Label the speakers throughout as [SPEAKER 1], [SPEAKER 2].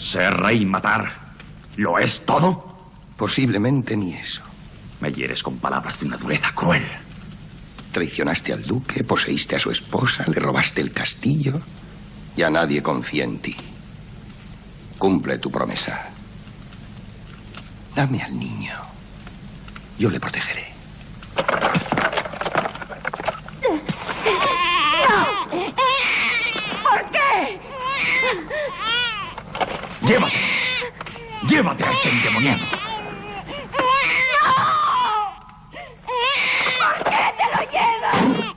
[SPEAKER 1] Ser rey y matar, ¿lo es todo?
[SPEAKER 2] Posiblemente ni eso.
[SPEAKER 1] Me hieres con palabras de una dureza cruel.
[SPEAKER 2] Traicionaste al duque, poseíste a su esposa, le robaste el castillo. Ya nadie confía en ti. Cumple tu promesa. Dame al niño. Yo le protegeré.
[SPEAKER 3] ¿Por qué?
[SPEAKER 1] ¡Llévate! ¡Llévate a este endemoniado!
[SPEAKER 3] ¿Por qué te lo llevas?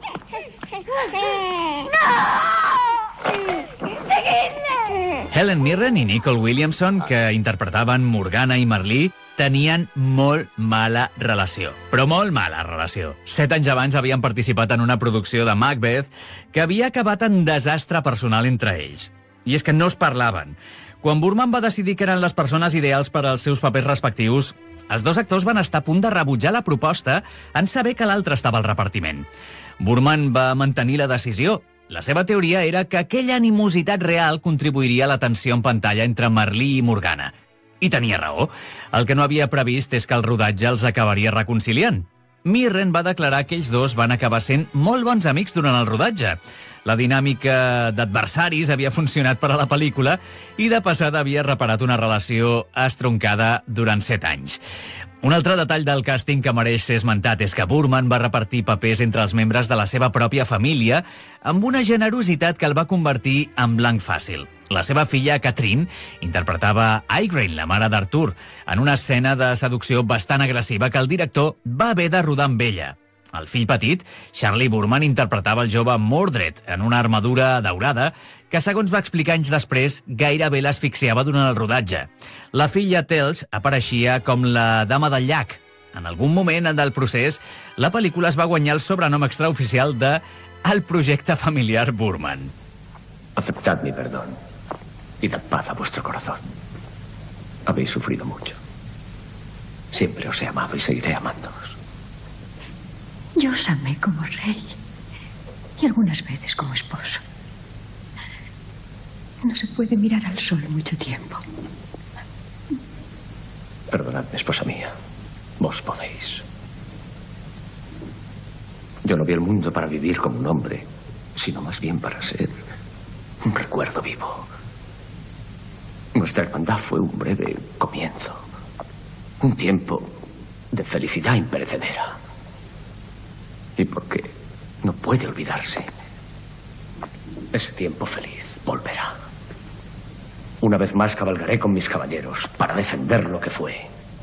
[SPEAKER 3] ¡No! ¡Seguidle!
[SPEAKER 4] Helen Mirren i Nicole Williamson, que interpretaven Morgana i Marlí, tenien molt mala relació. Però molt mala relació. 7 anys abans havien participat en una producció de Macbeth que havia acabat en desastre personal entre ells. I és que no es parlaven. Quan Boorman va decidir que eren les persones ideals per als seus papers respectius, els dos actors van estar a punt de rebutjar la proposta en saber que l'altre estava al repartiment. Boorman va mantenir la decisió. La seva teoria era que aquella animositat real contribuiria a la tensió en pantalla entre Marlí i Morgana. I tenia raó. El que no havia previst és que el rodatge els acabaria reconciliant. Mirren va declarar que ells dos van acabar sent molt bons amics durant el rodatge. La dinàmica d'adversaris havia funcionat per a la pel·lícula i de passada havia reparat una relació estroncada durant 7 anys. Un altre detall del càsting que mereix ser esmentat és que Boorman va repartir papers entre els membres de la seva pròpia família amb una generositat que el va convertir en blanc fàcil. La seva filla, Catherine, interpretava Igraine, la mare d'Arthur, en una escena de seducció bastant agressiva que el director va haver de rodar amb ella. El fill petit, Charlie Boorman, interpretava el jove Mordred en una armadura daurada que, segons va explicar anys després, gairebé l'asfixiava durant el rodatge. La filla Tels apareixia com la dama del llac. En algun moment del procés, la pel·lícula es va guanyar el sobrenom extraoficial de El projecte familiar Boorman.
[SPEAKER 5] Aceptad mi perdón y dad paz a vuestro corazón. Habéis sufrido mucho. Siempre os he amado y seguiré amándoos.
[SPEAKER 6] Yo os amé como rey y algunas veces como esposo. No se puede mirar al sol mucho tiempo.
[SPEAKER 5] Perdonadme, esposa mía. Vos podéis. Yo no vi el mundo para vivir como un hombre, sino más bien para ser un recuerdo vivo. Nuestra hermandad fue un breve comienzo. Un tiempo de felicidad imperecedera. Y porque no puede olvidarse, ese tiempo feliz volverá. Una vez más cabalgaré con mis caballeros para defender lo que fue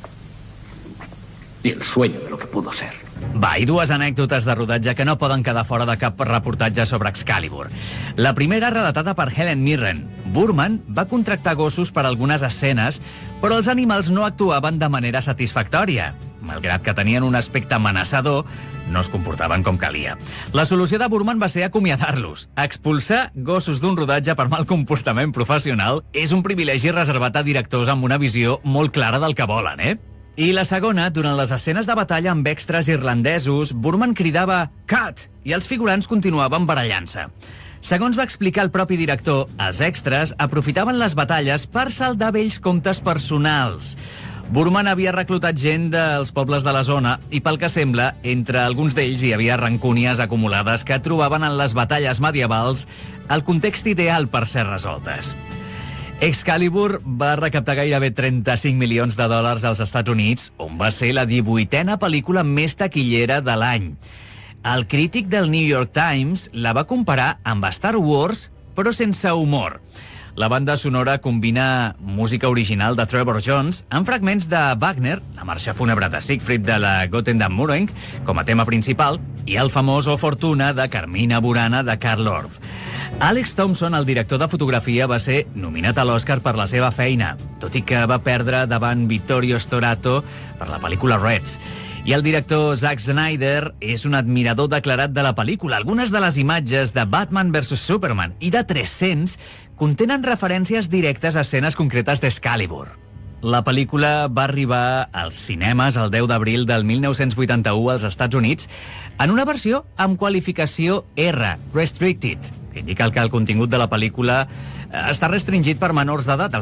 [SPEAKER 5] i el sueño de lo que pudo ser.
[SPEAKER 4] Va, i dues anècdotes de rodatge que no poden quedar fora de cap reportatge sobre Excalibur. La primera, relatada per Helen Mirren. Boorman va contractar gossos per algunes escenes, però els animals no actuaven de manera satisfactòria. Malgrat que tenien un aspecte amenaçador, no es comportaven com calia. La solució de Boorman va ser acomiadar-los. Expulsar gossos d'un rodatge per mal comportament professional és un privilegi reservat a directors amb una visió molt clara del que volen, I la segona, durant les escenes de batalla amb extras irlandesos, Boorman cridava «Cut!» i els figurants continuaven barallant-se. Segons va explicar el propi director, els extras aprofitaven les batalles per saldar vells comptes personals. Boorman havia reclutat gent dels pobles de la zona i, pel que sembla, entre alguns d'ells hi havia rancúnies acumulades que trobaven en les batalles medievals el context ideal per ser resoltes. Excalibur va recaptar gairebé 35 milions de dòlars als Estats Units, on va ser la 18a pel·lícula més taquillera de l'any. El crític del New York Times la va comparar amb Star Wars, però sense humor. La banda sonora combina música original de Trevor Jones amb fragments de Wagner, la marxa fúnebre de Siegfried de la Götterdam-Murenk com a tema principal, i el famós O Fortuna de Carmina Burana de Carl Orff. Alex Thompson, el director de fotografia, va ser nominat a l'Oscar per la seva feina, tot i que va perdre davant Vittorio Storato per la pel·lícula Reds. I el director Zack Snyder és un admirador declarat de la pel·lícula. Algunes de les imatges de Batman vs Superman i de 300 contenen referències directes a escenes concretes d'Excalibur. La pel·lícula va arribar als cinemes el 10 d'abril del 1981 als Estats Units en una versió amb qualificació R, Restricted, que indica que el contingut de la pel·lícula està restringit per menors d'edat.